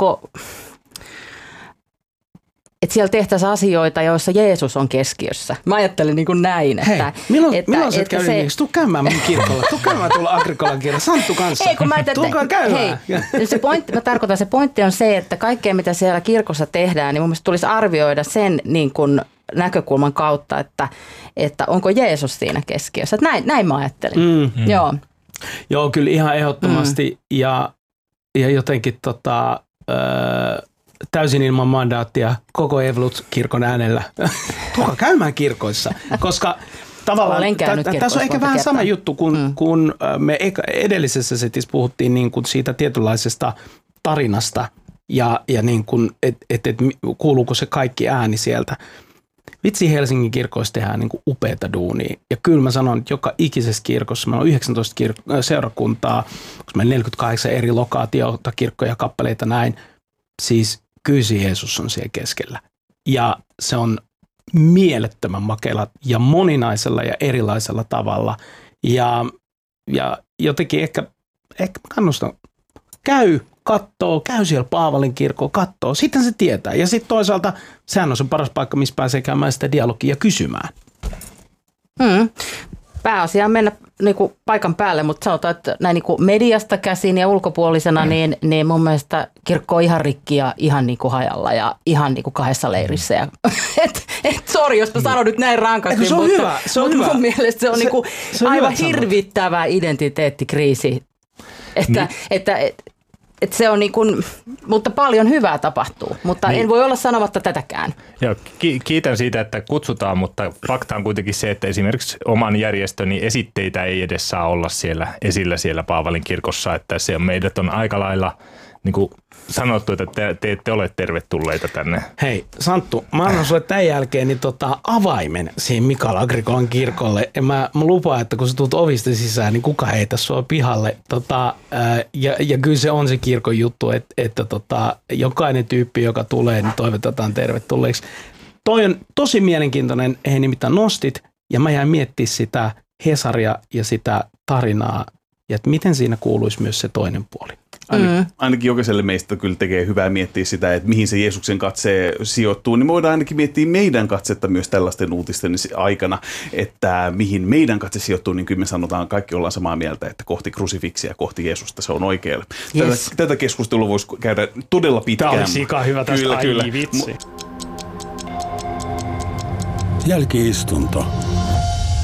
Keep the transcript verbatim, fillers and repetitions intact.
kirkko, että siellä tehtäisiin asioita, joissa Jeesus on keskiössä. Mä ajattelin niin kuin näin. Hei, että, milloin, että, milloin sä että käydä se... niin? Tuu käymään mun kirkolla. Tuu käymään tuolla Agrikolan kirjalla. Santtu kanssa. Ei, kun mä ajattelin, Tulkaa käymään. Hei, se pointti, mä tarkoitan, se pointti on se, että kaikkea mitä siellä kirkossa tehdään, niin mun mielestä tulisi arvioida sen niin kuin näkökulman kautta, että, että onko Jeesus siinä keskiössä. Että näin, näin mä ajattelin. Mm. Joo. Joo, kyllä ihan ehdottomasti. Mm. Ja, ja jotenkin tota... Öö, täysin ilman mandaattia koko Evolut-kirkon äänellä. Tulkaa käymään kirkoissa, koska tavallaan t- tässä on ehkä vähän kertaa. Sama juttu, kun, mm. kun me edellisessä setissä puhuttiin niin kuin siitä tietynlaisesta tarinasta ja, ja niin kuin, et, et, et, kuuluuko se kaikki ääni sieltä. Vitsi, Helsingin kirkoissa tehdään niin kuin upeata duunia. Ja kyllä mä sanon, että joka ikisessä kirkossa, meillä on yhdeksäntoista kir- seurakuntaa, koska meillä on neljäkymmentäkahdeksan eri lokaatiota, kirkkoja, kappaleita näin. Siis kyllä se Jeesus on siellä keskellä. Ja se on mielettömän makela ja moninaisella ja erilaisella tavalla. Ja, ja jotenkin ehkä, ehkä kannustan, käy, kattoo, käy siellä Paavalin kirkolla, kattoo. Sitten se tietää. Ja sitten toisaalta sehän on se paras paikka, missä pääsee käymään sitä dialogia ja kysymään. Hmm. Pääasia on mennä niin kuin paikan päälle, mutta sanotaan, että näin niin kuin mediasta käsin ja ulkopuolisena, mm. niin, niin mun mielestä kirkko on ihan rikki ja ihan niin kuin hajalla ja ihan niin kuin kahdessa leirissä. Ja, et, et, sori, jos mä sanon nyt näin rankasti, se on mutta, hyvä, se on mutta hyvä. mun mielestä se on, se, niin kuin se on aivan hirvittävä identiteettikriisi. Että, niin. että, että, että se on niin kuin, mutta paljon hyvää tapahtuu, mutta niin. En voi olla sanomatta tätäkään. Joo, ki- kiitän siitä, että kutsutaan, mutta fakta on kuitenkin se, että esimerkiksi oman järjestöni esitteitä ei edes saa olla siellä esillä siellä Paavalin kirkossa, että se on, meidät on aika lailla niin kuin sanottu, että te, te ette ole tervetulleita tänne. Hei Santtu, mä annan sulle tämän jälkeen niin tota, avaimen siihen Mikael Agrikolan kirkolle. Ja mä, mä lupaan, että kun sä tulet ovista sisään, niin kuka heitä sua pihalle. Tota, ää, ja, ja kyllä se on se kirkon juttu, että, että tota, jokainen tyyppi, joka tulee, niin toivotetaan tervetulleeksi. Toi on tosi mielenkiintoinen, he nimittäin nostit, ja mä jäin miettimään sitä Hesaria ja sitä tarinaa, ja että miten siinä kuuluisi myös se toinen puoli. Ainakin, mm. ainakin jokaiselle meistä kyllä tekee hyvää miettiä sitä, että mihin se Jeesuksen katse sijoittuu, niin me voidaan ainakin miettiä meidän katsetta myös tällaisten uutisten aikana, että mihin meidän katse sijoittuu, niin kyllä me sanotaan, kaikki ollaan samaa mieltä, että kohti krusifiksiä, kohti Jeesusta se on oikealle. Yes. Tätä, tätä keskustelua voisi käydä todella pitkään. Tämä oli sika hyvä tästä, kyllä, ai kyllä. vitsi. Jälki-istunto.